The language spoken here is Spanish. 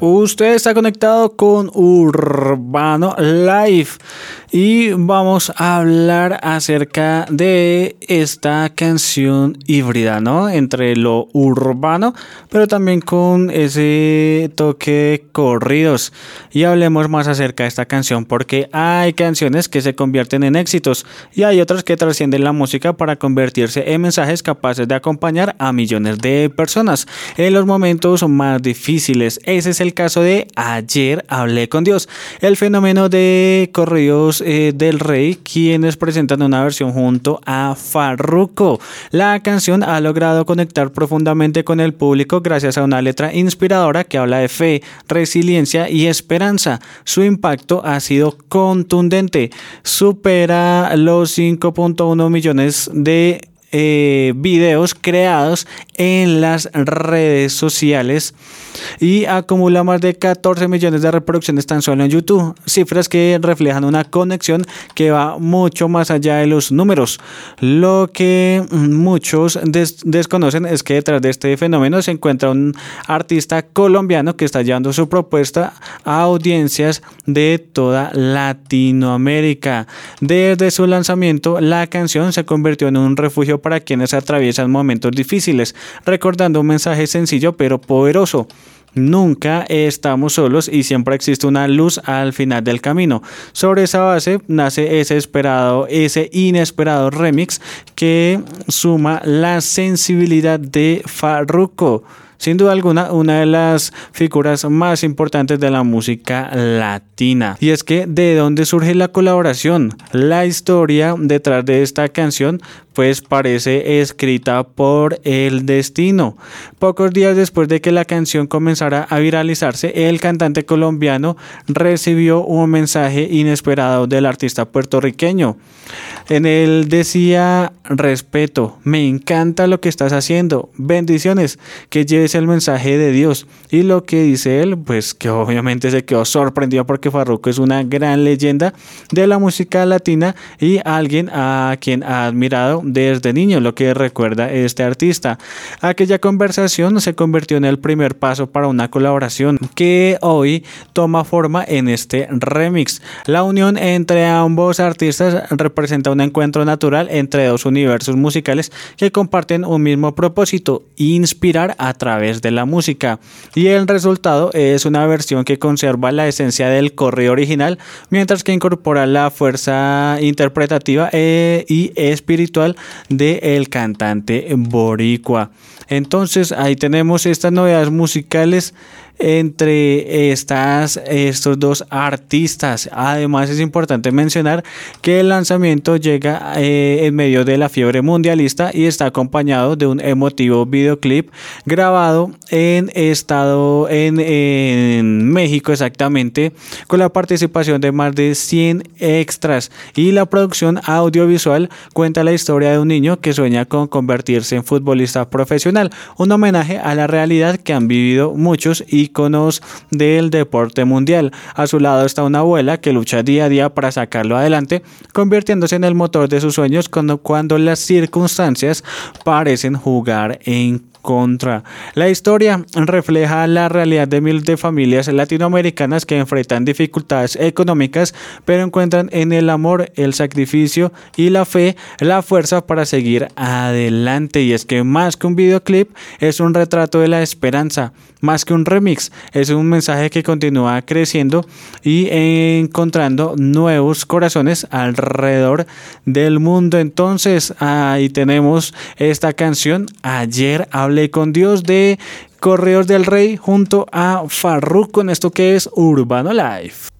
Usted está conectado con Urbano Live y vamos a hablar acerca de esta canción híbrida, ¿no? Entre lo urbano, pero también con ese toque de corridos. Y hablemos más acerca de esta canción porque hay canciones que se convierten en éxitos y hay otras que trascienden la música para convertirse en mensajes capaces de acompañar a millones de personas en los momentos más difíciles. Ese es el caso de Ayer hablé con Dios, el fenómeno de corridos del Rey, quienes presentan una versión junto a Farruko. La canción ha logrado conectar profundamente con el público gracias a una letra inspiradora que habla de fe, resiliencia y esperanza. Su impacto ha sido contundente, supera los 5.1 millones de videos creados en las redes sociales y acumula más de 14 millones de reproducciones tan solo en YouTube, cifras que reflejan una conexión que va mucho más allá de los números. Lo que muchos desconocen es que detrás de este fenómeno se encuentra un artista colombiano que está llevando su propuesta a audiencias de toda Latinoamérica. Desde su lanzamiento, la canción se convirtió en un refugio para quienes atraviesan momentos difíciles, recordando un mensaje sencillo pero poderoso. Nunca estamos solos y siempre existe una luz al final del camino. Sobre esa base nace ese inesperado remix que suma la sensibilidad de Farruko. Sin duda alguna, una de las figuras más importantes de la música latina. Y es que, ¿de dónde surge la colaboración? La historia detrás de esta canción pues parece escrita por el destino. Pocos días después de que la canción comenzara a viralizarse, el cantante colombiano recibió un mensaje inesperado del artista puertorriqueño. En él decía: respeto, me encanta lo que estás haciendo, bendiciones, que lleves el mensaje de Dios. Y lo que dice él, pues que obviamente se quedó sorprendido porque Farruko es una gran leyenda de la música latina y alguien a quien ha admirado desde niño, lo que recuerda este artista. Aquella conversación se convirtió en el primer paso para una colaboración que hoy toma forma en este remix. La unión entre ambos artistas representa un encuentro natural entre dos universos musicales que comparten un mismo propósito: inspirar a través de la música. Y el resultado es una versión que conserva la esencia del corrido original, mientras que incorpora la fuerza interpretativa y espiritual del cantante boricua. Entonces ahí tenemos estas novedades musicales entre estos dos artistas. Además es importante mencionar que el lanzamiento llega en medio de la fiebre mundialista y está acompañado de un emotivo videoclip grabado en México, exactamente, con la participación de más de 100 extras, y la producción audiovisual cuenta la historia de un niño que sueña con convertirse en futbolista profesional, un homenaje a la realidad que han vivido muchos íconos del deporte mundial. A su lado está una abuela que lucha día a día para sacarlo adelante, convirtiéndose en el motor de sus sueños cuando las circunstancias parecen jugar en contra. La historia refleja la realidad de miles de familias latinoamericanas que enfrentan dificultades económicas, pero encuentran en el amor, el sacrificio y la fe la fuerza para seguir adelante. Y es que más que un videoclip, es un retrato de la esperanza. Más que un remix, es un mensaje que continúa creciendo y encontrando nuevos corazones alrededor del mundo. Entonces, ahí tenemos esta canción, Ayer hablé con Dios, de Corridos del Rey junto a Farruko, con esto que es Urbano Live.